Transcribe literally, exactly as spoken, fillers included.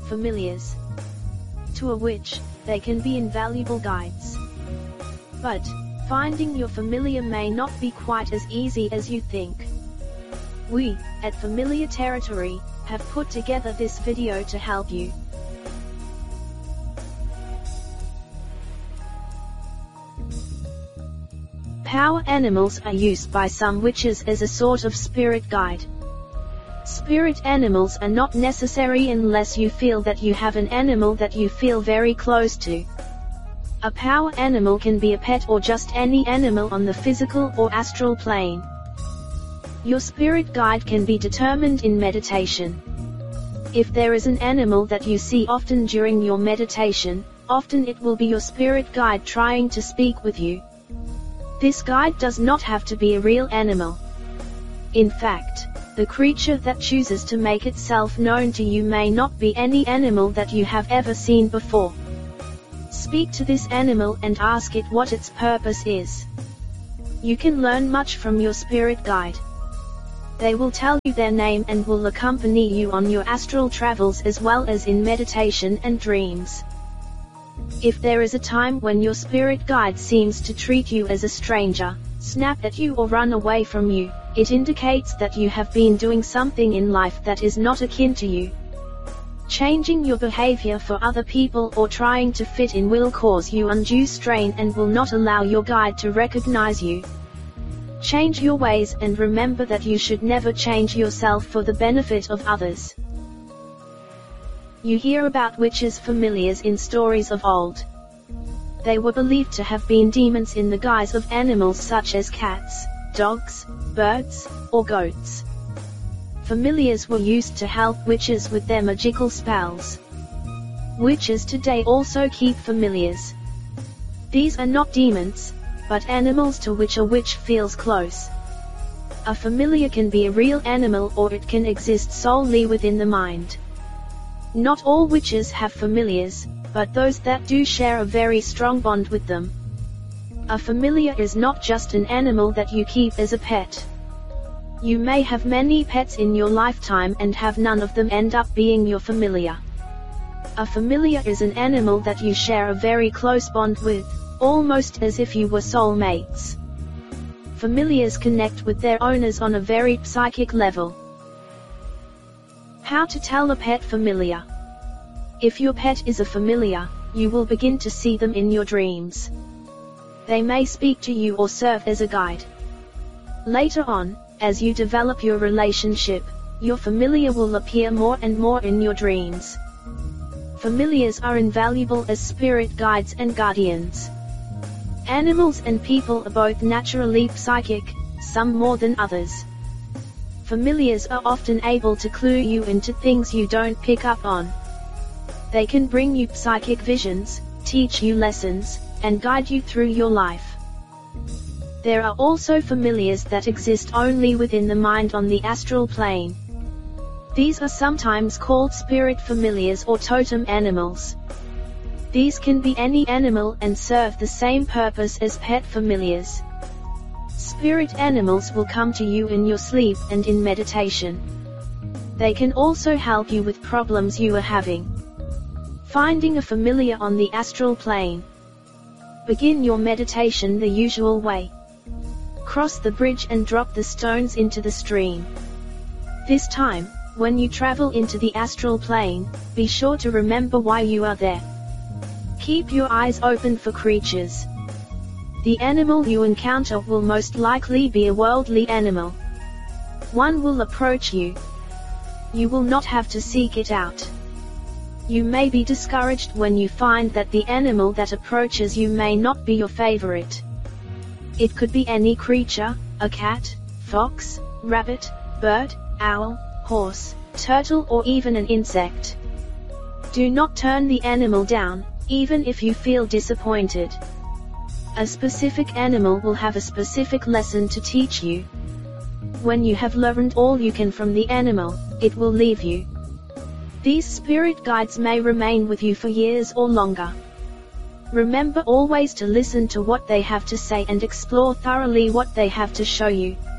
familiars. To a witch, they can be invaluable guides. But, finding your familiar may not be quite as easy as you think. We, at Familiar Territory, have put together this video to help you. Power animals are used by some witches as a sort of spirit guide. Spirit animals are not necessary unless you feel that you have an animal that you feel very close to. A power animal can be a pet or just any animal on the physical or astral plane. Your spirit guide can be determined in meditation. If there is an animal that you see often during your meditation, often it will be your spirit guide trying to speak with you. This guide does not have to be a real animal. In fact, the creature that chooses to make itself known to you may not be any animal that you have ever seen before. Speak to this animal and ask it what its purpose is. You can learn much from your spirit guide. They will tell you their name and will accompany you on your astral travels as well as in meditation and dreams. If there is a time when your spirit guide seems to treat you as a stranger, snap at you or run away from you, it indicates that you have been doing something in life that is not akin to you. Changing your behavior for other people or trying to fit in will cause you undue strain and will not allow your guide to recognize you. Change your ways and remember that you should never change yourself for the benefit of others. You hear about witches' familiars in stories of old. They were believed to have been demons in the guise of animals such as cats, dogs, birds, or goats. Familiars were used to help witches with their magical spells. Witches today also keep familiars. These are not demons, but animals to which a witch feels close. A familiar can be a real animal or it can exist solely within the mind. Not all witches have familiars, but those that do share a very strong bond with them. A familiar is not just an animal that you keep as a pet. You may have many pets in your lifetime and have none of them end up being your familiar. A familiar is an animal that you share a very close bond with, almost as if you were soulmates. Familiars connect with their owners on a very psychic level. How to tell a pet familiar? If your pet is a familiar, you will begin to see them in your dreams. They may speak to you or serve as a guide. Later on, as you develop your relationship, your familiar will appear more and more in your dreams. Familiars are invaluable as spirit guides and guardians. Animals and people are both naturally psychic, some more than others. Familiars are often able to clue you into things you don't pick up on. They can bring you psychic visions, teach you lessons, and guide you through your life. There are also familiars that exist only within the mind on the astral plane. These are sometimes called spirit familiars or totem animals. These can be any animal and serve the same purpose as pet familiars. Spirit animals will come to you in your sleep and in meditation. They can also help you with problems you are having. Finding a familiar on the astral plane. Begin your meditation the usual way. Cross the bridge and drop the stones into the stream. This time, when you travel into the astral plane, be sure to remember why you are there. Keep your eyes open for creatures. The animal you encounter will most likely be a worldly animal. One will approach you. You will not have to seek it out. You may be discouraged when you find that the animal that approaches you may not be your favorite. It could be any creature, a cat, fox, rabbit, bird, owl, horse, turtle or even an insect. Do not turn the animal down, even if you feel disappointed. A specific animal will have a specific lesson to teach you. When you have learned all you can from the animal, it will leave you. These spirit guides may remain with you for years or longer. Remember always to listen to what they have to say and explore thoroughly what they have to show you.